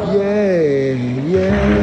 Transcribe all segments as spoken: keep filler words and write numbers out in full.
Yeah, yeah.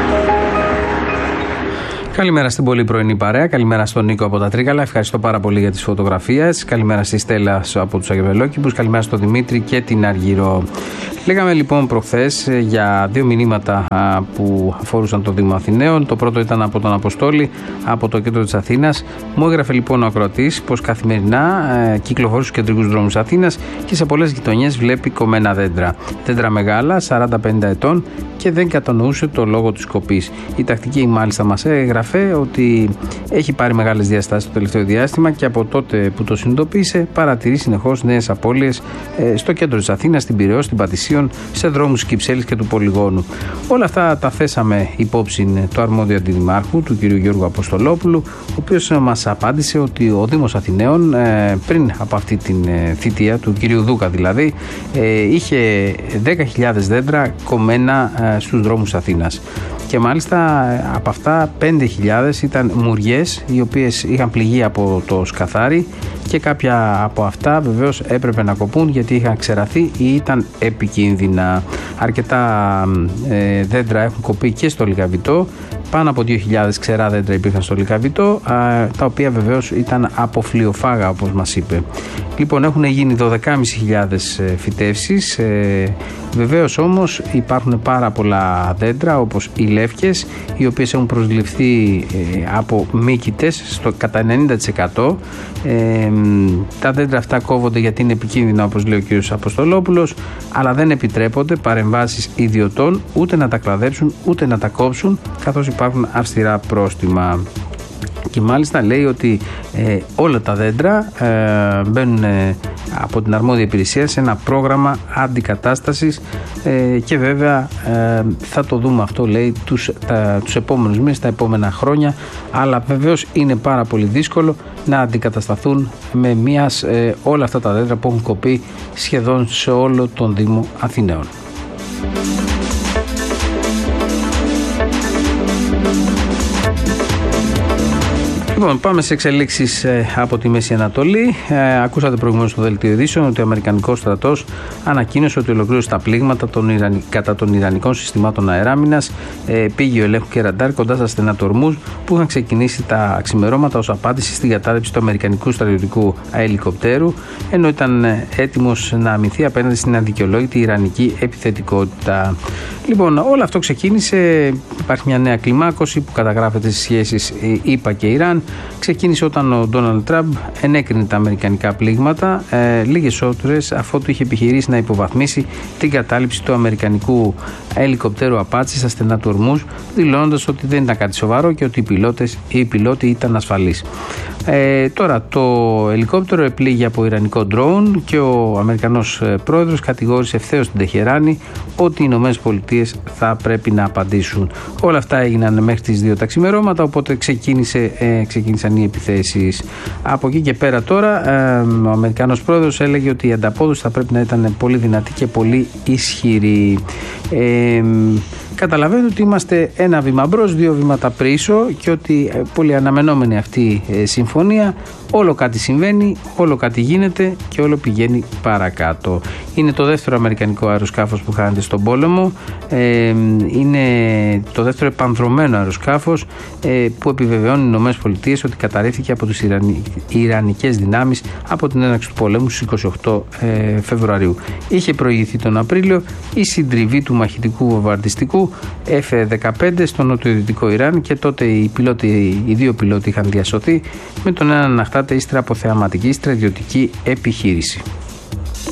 Καλημέρα στην πολύ πρωινή παρέα. Καλημέρα στον Νίκο από τα Τρίκαλα. Ευχαριστώ πάρα πολύ για τις φωτογραφίες. Καλημέρα στη Στέλλα από τους Αγιβελόκηπους. Καλημέρα στον Δημήτρη και την Αργυρό. Λέγαμε λοιπόν προχθές για δύο μηνύματα που αφορούσαν το Δήμο Αθηναίων. Το πρώτο ήταν από τον Αποστόλη, από το κέντρο της Αθήνας. Μου έγραφε λοιπόν ο ακροατής πως καθημερινά κυκλοφορεί στους κεντρικούς δρόμους Αθήνας και σε πολλές γειτονιές βλέπει κομμένα δέντρα. Δέντρα μεγάλα, σαράντα πενήντα ετών, και δεν κατανοούσε το λόγο της κοπής. Η τακτική μάλιστα μας έγραφε ότι έχει πάρει μεγάλες διαστάσεις το τελευταίο διάστημα και από τότε που το συνειδητοποίησε παρατηρεί συνεχώς νέες απώλειες στο κέντρο της Αθήνας, στην Πειραιώ, στην Πατησίων, σε δρόμους Κυψέλης και του Πολυγώνου. Όλα αυτά τα θέσαμε υπόψη του αρμόδιου αντιδημάρχου, του κ. Γιώργου Αποστολόπουλου, ο οποίος μας απάντησε ότι ο Δήμος Αθηναίων πριν από αυτή την θητεία, του κ. Δούκα δηλαδή, είχε δέκα χιλιάδες δέντρα κομμένα στους δρόμους Αθήνας. Και μάλιστα από αυτά πέντε χιλιάδες ήταν μουριές οι οποίες είχαν πληγεί από το σκαθάρι και κάποια από αυτά βεβαίως έπρεπε να κοπούν γιατί είχαν ξεραθεί ή ήταν επικίνδυνα. Αρκετά ε, δέντρα έχουν κοπεί και στο Λυκαβητό. Πάνω από δύο χιλιάδες ξερά δέντρα υπήρχαν στο Λυκαβητό, τα οποία βεβαίως ήταν αποφλοιοφάγα, όπως μας είπε. Λοιπόν, έχουν γίνει δώδεκα χιλιάδες πεντακόσιες φυτεύσεις. Ε, βεβαίως όμως υπάρχουν πάρα πολλά δέντρα, όπως οι λεύκες, οι οποίες έχουν προσληφθεί ε, από μύκητες στο κατά ενενήντα τοις εκατό. Ε, τα δέντρα αυτά κόβονται γιατί είναι επικίνδυνα, όπως λέει ο κ. Αποστολόπουλος, αλλά δεν επιτρέπονται παρεμβάσεις ιδιωτών ούτε να τα κλαδέψουν ούτε να τα κόψουν, καθώς υπάρχουν αυστηρά πρόστιμα. Και μάλιστα λέει ότι ε, όλα τα δέντρα ε, μπαίνουν ε, από την αρμόδια υπηρεσία σε ένα πρόγραμμα αντικατάστασης ε, και βέβαια ε, θα το δούμε αυτό, λέει, τους, τα, τους επόμενους μήνες, τα επόμενα χρόνια, αλλά βεβαίως είναι πάρα πολύ δύσκολο να αντικατασταθούν με μίας ε, όλα αυτά τα δέντρα που έχουν κοπεί σχεδόν σε όλο τον Δήμο Αθηναίων. Λοιπόν, πάμε σε εξελίξεις ε, από τη Μέση Ανατολή. Ε, ακούσατε προηγουμένως στο δελτίο ειδήσεων ότι ο Αμερικανικός στρατός ανακοίνωσε ότι ολοκλήρωσε τα πλήγματα των Ιραν... κατά των Ιρανικών συστημάτων αεράμινας, ε, πήγιο ελέγχου και ραντάρ κοντά στα στενά του Ορμούζ, που είχαν ξεκινήσει τα ξημερώματα ως απάντηση στην κατάρρευση του Αμερικανικού στρατιωτικού ελικοπτέρου, ενώ ήταν έτοιμος να αμυνθεί απέναντι στην αδικαιολόγητη Ιρανική επιθετικότητα. Λοιπόν, όλο αυτό ξεκίνησε. Υπάρχει μια νέα κλιμάκωση που καταγράφεται στις σχέσεις ΗΠΑ και Ιράν. Ξεκίνησε όταν ο Ντόναλντ Τραμπ ενέκρινε τα αμερικανικά πλήγματα ε, λίγες ώρες αφότου είχε επιχειρήσει να υποβαθμίσει την κατάληψη του αμερικανικού ελικοπτέρου Απάτσι στα στενά του Ορμούζ, δηλώνοντας ότι δεν ήταν κάτι σοβαρό και ότι οι πιλότες ή οι πιλότοι ήταν ασφαλείς. Ε, τώρα το ελικόπτερο επλήγει από ιρανικό ντρόουν και ο Αμερικανός πρόεδρος κατηγόρησε ευθέως την Τεχεράνη ότι οι Ηνωμένες Πολιτείες θα πρέπει να απαντήσουν. Όλα αυτά έγιναν μέχρι τις δύο τα ξημερώματα, οπότε ξεκίνησε, ε, ξεκίνησαν οι επιθέσεις. Από εκεί και πέρα τώρα ε, ο Αμερικανός πρόεδρος έλεγε ότι η ανταπόδοση θα πρέπει να ήταν πολύ δυνατή και πολύ ισχυρή. Ε, Καταλαβαίνετε ότι είμαστε ένα βήμα μπρος, δύο βήματα πίσω και ότι ε, πολύ αναμενόμενη αυτή ε, συμφωνία, όλο κάτι συμβαίνει, όλο κάτι γίνεται και όλο πηγαίνει παρακάτω. Είναι το δεύτερο αμερικανικό αεροσκάφος που χάνεται στον πόλεμο, ε, είναι το δεύτερο επανδρωμένο αεροσκάφος ε, που επιβεβαιώνει οι Ηνωμένες Πολιτείες ότι καταρρεύθηκε από τις Ιρανι... Ιρανικές δυνάμεις από την έναρξη του πολέμου στις είκοσι οκτώ ε, Φεβρουαρίου. Είχε προηγηθεί τον Απρίλιο η συντριβή του μαχητικού βομβαρδιστικού εφ δεκαπέντε στο νοτιοδυτικό Ιράν και τότε οι, πιλότοι, οι δύο πιλότοι είχαν διασωθεί, με τον έναν να χτάται ύστερα από θεαματική στρατιωτική επιχείρηση.